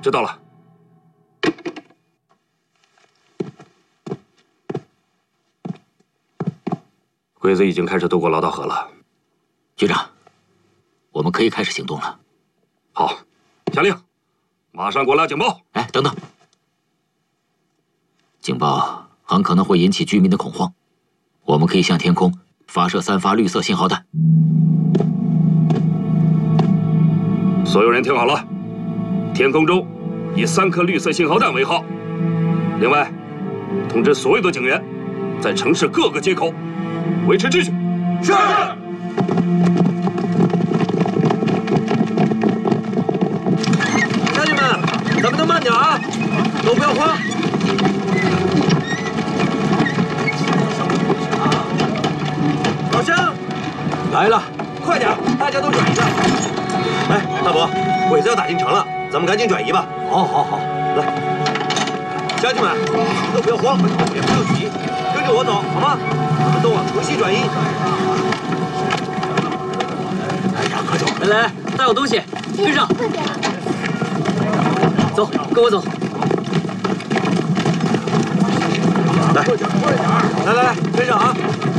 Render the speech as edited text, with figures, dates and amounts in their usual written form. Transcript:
知道了。鬼子已经开始渡过劳道河了。 局长，我们可以开始行动了。 好，下令，马上给我拉警报。 哎，等等，警报很可能会引起居民的恐慌，我们可以向天空发射3发绿色信号弹。 所有人听好了，天空中以3颗绿色信号弹为号。另外，通知所有的警员，在城市各个街口维持秩序。是。 乡亲们，咱们都慢点啊，都不要慌。老乡，来了，快点，大家都转一下。哎，大伯，鬼子要打进城了，咱们赶紧转移吧。好，好，好，来，乡亲们，都不要慌，也不要急，跟着我走，好吗？咱们都往城西转移。哎呀，快走！来来来，带我东西，跟上。走，跟我走。来，来来来，跟上啊！